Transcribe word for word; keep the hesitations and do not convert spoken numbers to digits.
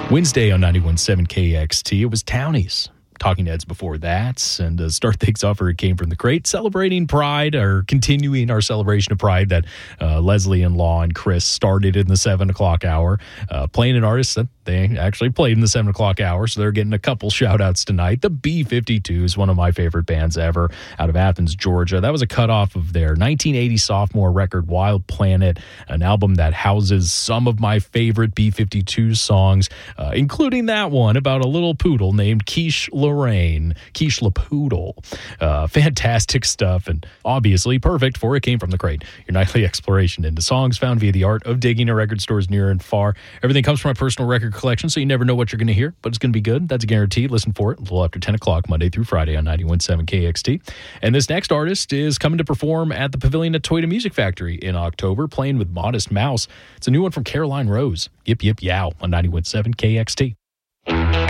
Wednesday on ninety-one point seven K X T, it was Townies. Talking Heads before that, and to start things off, it came from the crate, celebrating Pride, or continuing our celebration of Pride that uh, Leslie and Law and Chris started in the seven o'clock hour, uh, playing an artist that they actually played in the seven o'clock hour, so they're getting a couple shout-outs tonight. The B fifty-twos, one of my favorite bands ever, out of Athens, Georgia. That was a cutoff of their nineteen eighty sophomore record, Wild Planet, an album that houses some of my favorite B fifty-two songs, uh, including that one about a little poodle named Quiche Lorraine, Quiche LaPoodle. Uh, fantastic stuff, and obviously perfect for It Came From the Crate, your nightly exploration into songs found via the art of digging at record stores near and far. Everything comes from my personal record collection, so you never know what you're going to hear, but it's going to be good. That's a guarantee. Listen for it a little after ten o'clock, Monday through Friday on ninety-one point seven K X T. And this next artist is coming to perform at the Pavilion at Toyota Music Factory in October, playing with Modest Mouse. It's a new one from Caroline Rose. Yip, yip, yow on ninety-one point seven K X T.